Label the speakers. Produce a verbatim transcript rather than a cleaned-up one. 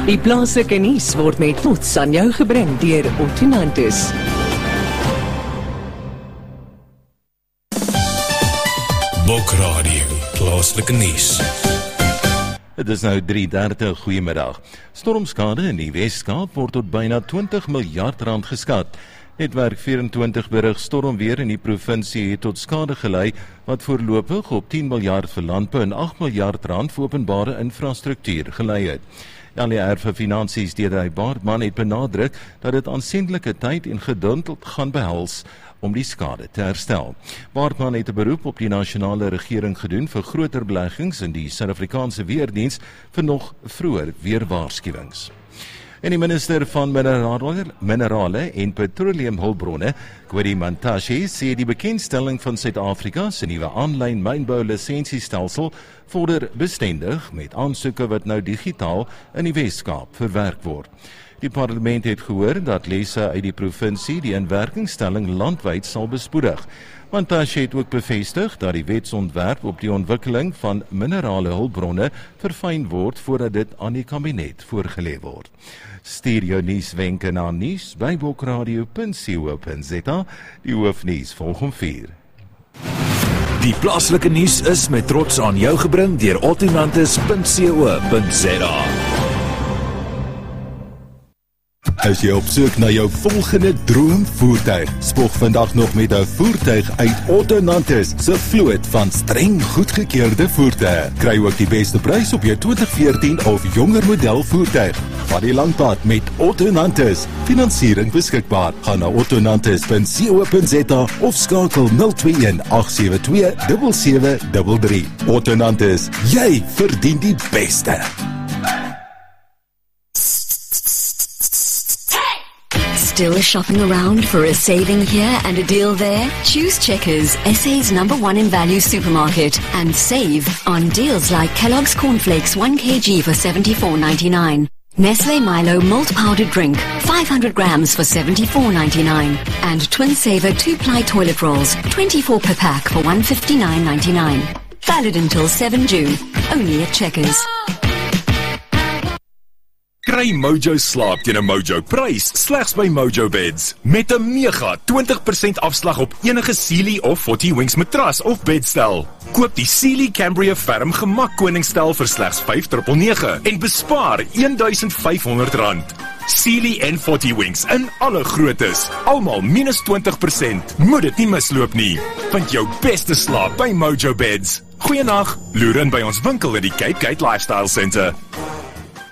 Speaker 1: Die plaaslike nuus word met trots aan jou gebring deur Ottonantis.
Speaker 2: Bokradio, plaaslike nuus.
Speaker 3: Het is nou drie dertig, goeiemiddag. Stormskade in die Wes-Kaap word tot byna twintig miljard rand geskat. Netwerk vyf-en-twintig berig stormweer in die provinsie het tot skade gelei wat voorlopig op tien miljard vir landbou en agt miljard rand vir openbare infrastruktuur gelei het. L E R vir Finansies Dede Baartman het benadruk dat dit aansienlike tyd en geduld gaan behels om die skade te herstel. Baartman het 'n beroep op die nasionale regering gedoen vir groter beleggings in die Suid-Afrikaanse weerdiens vir nog vroeër weerwaarskuwings. En die minister van Minerale, Minerale en Petroleumhulpbronne, Gwedi Mantashe, sê die bekendstelling van Suid-Afrika se nuwe aanlyn mynbou lisensiestelsel vorder bestendig met aansoeke wat nou digitaal in die Wes-Kaap verwerk word. Die parlement het gehoor dat lesse uit die provinsie die inwerkingstelling landwyd sal bespoedig. Mantashe het ook bevestig dat die wetsontwerp op die ontwikkeling van minerale hulpbronne verfyn word voordat dit aan die kabinet voorgelê word. Stuur jou nuuswenke na nuus by bokradio punt co punt za. Die hoofnuus volg om vier.
Speaker 2: Die plaaslike nuus is met trots aan jou gebring deur ottonantis punt co punt za.
Speaker 4: As jy op soek na jou volgende droomvoertuig, spog vandag nog met 'n voertuig uit Ottonantis se vloot van streng goedgekeurde voertuie. Kry ook die beste prys op jou twintig veertien of jonger model voertuig. Vat die langpad met Ottonantis. Finansiering beskikbaar. Gaan na ottonantis punt co punt za of skakel nul twee een agt sewe twee sewe sewe drie drie. Ottonantis, jy verdien die beste.
Speaker 5: Still shopping around for a saving here and a deal there? Choose Checkers, S A's number one in value supermarket, and save on deals like Kellogg's Cornflakes one kilogram for seventy-four ninety-nine. Nestle Milo malt powdered drink, five hundred grams for seventy-four ninety-nine. And Twin Saver two-ply toilet rolls, twenty-four per pack for one fifty-nine ninety-nine. Valid until seven June, only at Checkers.
Speaker 2: Kry Mojo slaap teen 'n Mojo prys slegs by Mojo Beds. Met 'n mega twintig persent afslag op enige Sealy of forty Wings matras of bedstel. Koop die Sealy Cambria Ferm Gemak Koningsstel vir slegs vyf nege nege en bespaar een duisend vyf honderd rand. Sealy en forty Wings in alle groottes, almal minus twintig persent. Moet dit nie misloop nie. Vind jou beste slaap by Mojo Beds. Goeienag, loer in by ons winkel in die Cape Gate Lifestyle Centre.